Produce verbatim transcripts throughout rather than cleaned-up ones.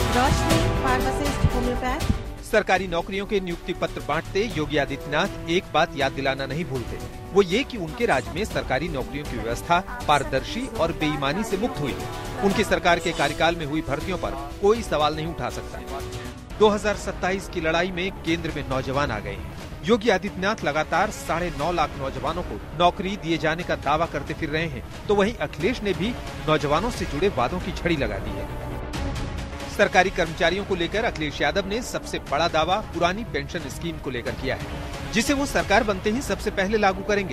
रोशनी pharmacist homeopath. सरकारी नौकरियों के नियुक्ति पत्र बांटते योगी आदित्यनाथ एक बात याद दिलाना नहीं भूलते, वो ये कि उनके राज्य में सरकारी नौकरियों की व्यवस्था पारदर्शी और बेईमानी से मुक्त हुई। उनकी सरकार के कार्यकाल में हुई भर्तियों पर कोई सवाल नहीं उठा सकता। दो हज़ार सत्ताईस की लड़ाई में केंद्र में नौजवान आ गए हैं। योगी आदित्यनाथ लगातार साढ़े नौ लाख नौजवानों को नौकरी दिए जाने का दावा करते फिर रहे हैं, तो वहीं अखिलेश ने भी नौजवानों से जुड़े वादों की झड़ी लगा दी है। सरकारी कर्मचारियों को लेकर अखिलेश यादव ने सबसे बड़ा दावा पुरानी पेंशन स्कीम को लेकर किया है, जिसे वो सरकार बनते ही सबसे पहले लागू करेंगे।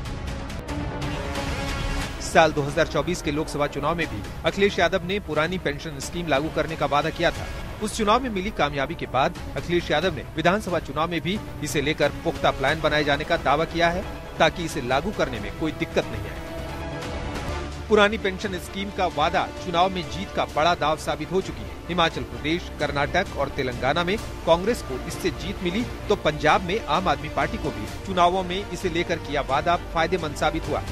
साल दो हज़ार चौबीस के लोकसभा चुनाव में भी अखिलेश यादव ने पुरानी पेंशन स्कीम लागू करने का वादा किया था। उस चुनाव में मिली कामयाबी के बाद अखिलेश यादव ने विधानसभा चुनाव में भी इसे लेकर पुख्ता प्लान बनाए जाने का दावा किया है, ताकि इसे लागू करने में कोई दिक्कत नहीं आए। पुरानी पेंशन स्कीम का वादा चुनाव में जीत का बड़ा दाव साबित हो चुकी है। हिमाचल प्रदेश, कर्नाटक और तेलंगाना में कांग्रेस को इससे जीत मिली, तो पंजाब में आम आदमी पार्टी को भी चुनावों में इसे लेकर किया वादा फायदेमंद साबित हुआ।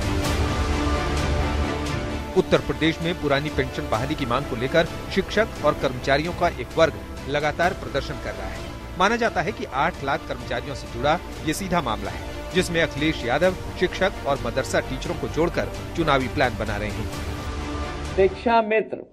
उत्तर प्रदेश में पुरानी पेंशन बहाली की मांग को लेकर शिक्षक और कर्मचारियों का एक वर्ग लगातार प्रदर्शन कर रहा है। माना जाता है कि आठ लाख कर्मचारियों से जुड़ा ये सीधा मामला है, जिसमें अखिलेश यादव शिक्षक और मदरसा टीचरों को जोड़कर चुनावी प्लान बना रहे हैं। शिक्षा मित्र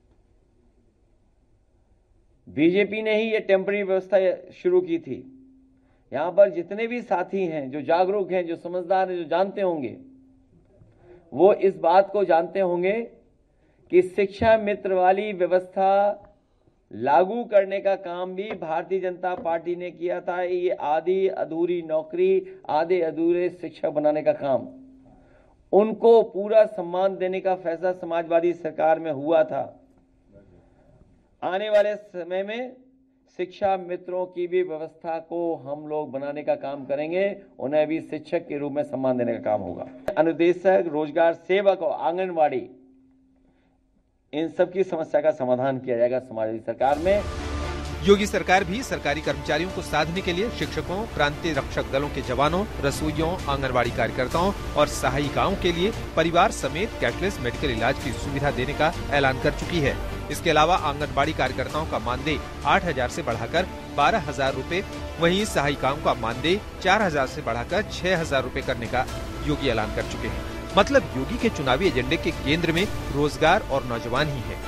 बीजेपी ने ही ये टेम्पररी व्यवस्था शुरू की थी। यहाँ पर जितने भी साथी हैं, जो जागरूक हैं, जो समझदार हैं, जो जानते होंगे, वो इस बात को जानते होंगे कि शिक्षा मित्र वाली व्यवस्था लागू करने का काम भी भारतीय जनता पार्टी ने किया था। ये आधी अधूरी नौकरी, आधे अधूरे शिक्षक बनाने का काम, उनको पूरा सम्मान देने का फैसला समाजवादी सरकार में हुआ था। आने वाले समय में शिक्षा मित्रों की भी व्यवस्था को हम लोग बनाने का काम करेंगे, उन्हें भी शिक्षक के रूप में सम्मान देने का काम होगा। अनुदेशक, रोजगार सेवक और आंगनवाड़ी, इन सब की समस्या का समाधान किया जाएगा समाजवादी सरकार में। योगी सरकार भी सरकारी कर्मचारियों को साधने के लिए शिक्षकों, प्रांतीय रक्षक दलों के जवानों, रसोइयों, आंगनवाड़ी कार्यकर्ताओं और सहायिकाओं के लिए परिवार समेत कैशलेस मेडिकल इलाज की सुविधा देने का ऐलान कर चुकी है। इसके अलावा आंगनबाड़ी कार्यकर्ताओं का मानदेय आठ हजार से बढ़ाकर बारह हजार रूपए, वहीं सहायिकाओं का मानदेय चार हजार से बढ़ाकर छह हजार रूपए करने का योगी ऐलान कर चुके हैं। मतलब योगी के चुनावी एजेंडे के केंद्र में रोजगार और नौजवान ही है।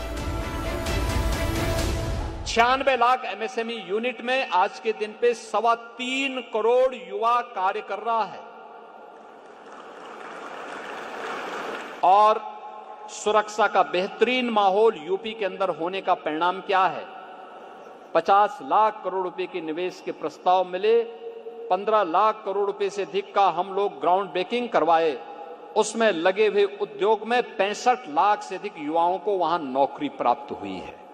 छियानवे लाख एमएसएमई यूनिट में आज के दिन पे सवा तीन करोड़ युवा कार्य कर रहा है और सुरक्षा का बेहतरीन माहौल यूपी के अंदर होने का परिणाम क्या है? पचास लाख करोड़ रुपए के निवेश के प्रस्ताव मिले, पंद्रह लाख करोड़ रुपए से अधिक का हम लोग ग्राउंड ब्रेकिंग करवाए, उसमें लगे हुए उद्योग में पैंसठ लाख से अधिक युवाओं को वहां नौकरी प्राप्त हुई है।